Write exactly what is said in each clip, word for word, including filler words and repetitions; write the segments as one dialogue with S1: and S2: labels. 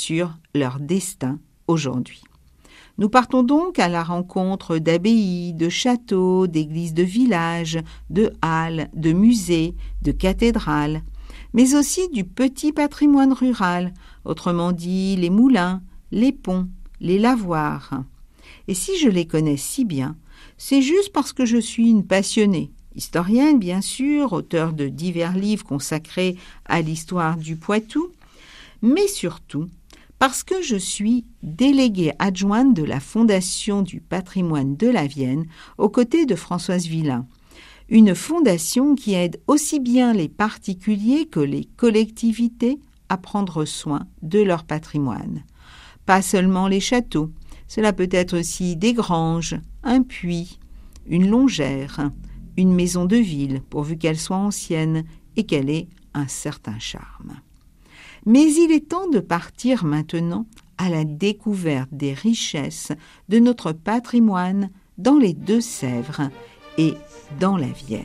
S1: sûr leur destin aujourd'hui. Nous partons donc à la rencontre d'abbayes, de châteaux, d'églises de villages, de halles, de musées, de cathédrales, mais aussi du petit patrimoine rural, autrement dit les moulins, les ponts, les lavoirs. Et si je les connais si bien, c'est juste parce que je suis une passionnée, historienne bien sûr, auteure de divers livres consacrés à l'histoire du Poitou, mais surtout parce que je suis déléguée adjointe de la Fondation du patrimoine de la Vienne aux côtés de Françoise Villain, une fondation qui aide aussi bien les particuliers que les collectivités à prendre soin de leur patrimoine. Pas seulement les châteaux, cela peut être aussi des granges, un puits, une longère, une maison de ville, pourvu qu'elle soit ancienne et qu'elle ait un certain charme. Mais il est temps de partir maintenant à la découverte des richesses de notre patrimoine dans les Deux-Sèvres et dans la Vienne.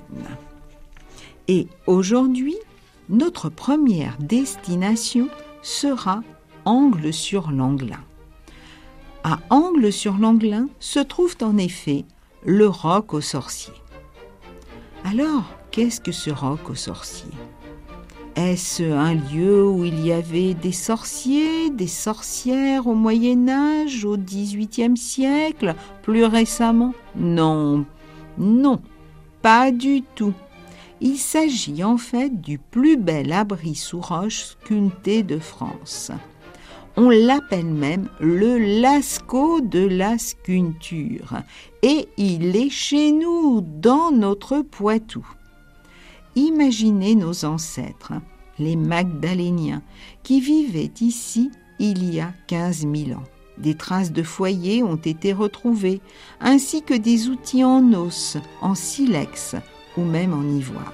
S1: Et aujourd'hui, notre première destination sera Angles-sur-Langlin. À Angles-sur-Langlin se trouve en effet le Roc aux Sorciers. Alors, qu'est-ce que ce Roc aux Sorciers ? Est-ce un lieu où il y avait des sorciers, des sorcières au Moyen-Âge, au dix-huitième siècle, plus récemment ? Non, non, pas du tout. Il s'agit en fait du plus bel abri sous roche sculpté de France. On l'appelle même le Lascaux de la sculpture. Et il est chez nous, dans notre Poitou. Imaginez nos ancêtres, les Magdaléniens, qui vivaient ici il y a quinze mille ans. Des traces de foyers ont été retrouvées, ainsi que des outils en os, en silex ou même en ivoire.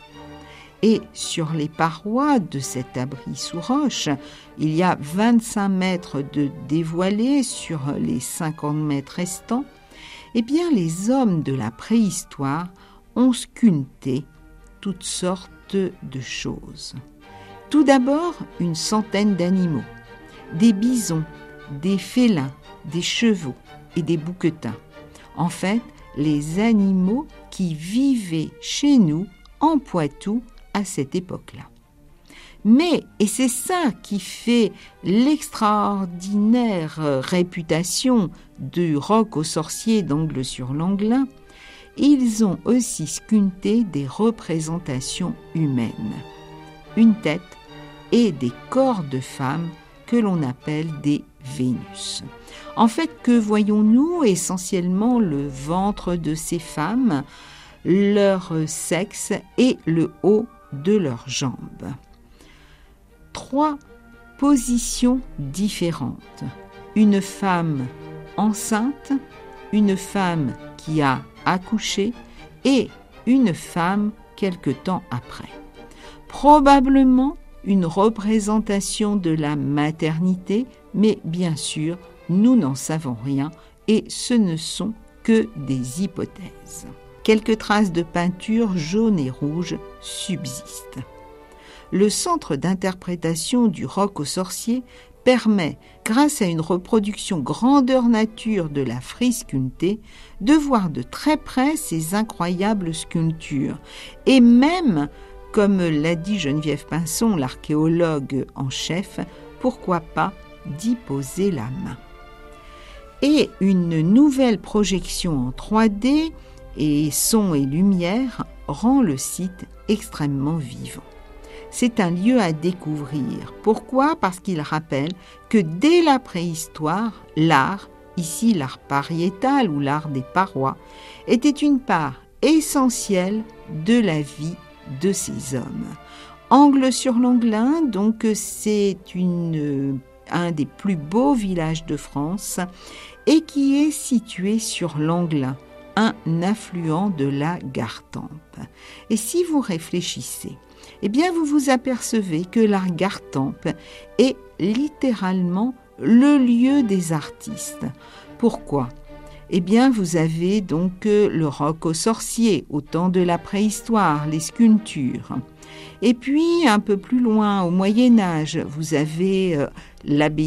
S1: Et sur les parois de cet abri sous roche, il y a vingt-cinq mètres de dévoilés sur les cinquante mètres restants. Eh bien, les hommes de la préhistoire ont sculpté toutes sortes de choses. Tout d'abord, une centaine d'animaux, des bisons, des félins, des chevaux et des bouquetins. En fait, les animaux qui vivaient chez nous, en Poitou, à cette époque-là. Mais, et c'est ça qui fait l'extraordinaire réputation du Roc aux Sorciers d'Angles-sur-Langlin, ils ont aussi sculpté des représentations humaines, une tête et des corps de femmes que l'on appelle des Vénus. En fait, que voyons-nous ? Essentiellement le ventre de ces femmes, leur sexe et le haut de leurs jambes. Trois positions différentes. Une femme enceinte, une femme qui a accouché et une femme quelque temps après. Probablement une représentation de la maternité, mais bien sûr, nous n'en savons rien et ce ne sont que des hypothèses. Quelques traces de peinture jaune et rouge subsistent. Le centre d'interprétation du Roc aux Sorciers permet, grâce à une reproduction grandeur nature de la frise sculptée, de voir de très près ces incroyables sculptures. Et même, comme l'a dit Geneviève Pinson, l'archéologue en chef, pourquoi pas d'y poser la main. Et une nouvelle projection en trois D et son et lumière rend le site extrêmement vivant. C'est un lieu à découvrir. Pourquoi ? Parce qu'il rappelle que dès la préhistoire, l'art, ici l'art pariétal ou l'art des parois, était une part essentielle de la vie de ces hommes. Angles-sur-Langlin, donc c'est une, un des plus beaux villages de France et qui est situé sur l'Anglin, un affluent de la Gartempe. Et si vous réfléchissez, eh bien vous vous apercevez que la Gartempe est littéralement le lieu des artistes. Pourquoi ? Eh bien, vous avez donc le Roc aux Sorciers, au temps de la préhistoire, les sculptures. Et puis, un peu plus loin, au Moyen-Âge, vous avez euh, l'abbaye